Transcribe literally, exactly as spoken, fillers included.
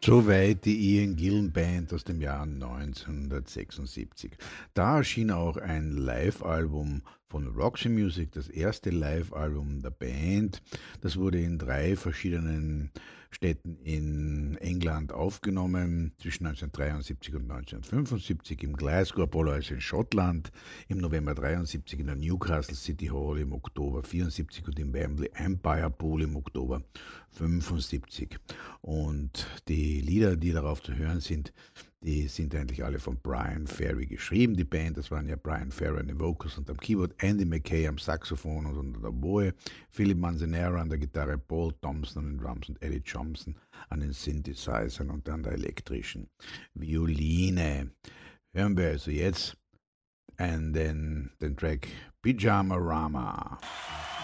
Soweit die Ian Gillan Band aus dem Jahr neunzehnhundertsechsundsiebzig. Da erschien auch ein Live-Album von Roxy Music, das erste Live-Album der Band. Das wurde in drei verschiedenen Städten in England aufgenommen, zwischen neunzehnhundertdreiundsiebzig und neunzehnhundertfünfundsiebzig im Glasgow Apollo, also in Schottland, im November dreiundsiebzig in der Newcastle City Hall, im Oktober vierundsiebzig und im Wembley Empire Pool im Oktober fünfundsiebzig. Und die Lieder, die darauf zu hören sind, die sind eigentlich alle von Brian Ferry geschrieben. Die Band, das waren ja Brian Ferry an den Vocals und am Keyboard, Andy McKay am Saxophon und an der Oboe, Philip Manzanera an der Gitarre, Paul Thompson an den Drums und Eddie Johnson an den Synthesizern und an der elektrischen Violine. Hören wir also jetzt einen, den, den Track Pyjama Rama.